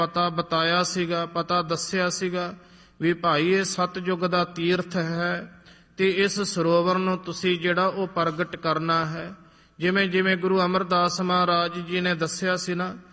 ਪਤਾ ਬਤਾਇਆ ਸੀਗਾ, ਪਤਾ ਦੱਸਿਆ ਸੀਗਾ ਵੀ ਭਾਈ ਇਹ ਸਤਿਯੁਗ ਦਾ ਤੀਰਥ ਹੈ ਤੇ ਇਸ ਸਰੋਵਰ ਨੂੰ ਤੁਸੀਂ ਜਿਹੜਾ ਉਹ ਪ੍ਰਗਟ ਕਰਨਾ ਹੈ। ਜਿਵੇਂ ਜਿਵੇਂ ਗੁਰੂ ਅਮਰਦਾਸ ਮਹਾਰਾਜ ਜੀ ਨੇ ਦੱਸਿਆ ਸੀ ਨਾ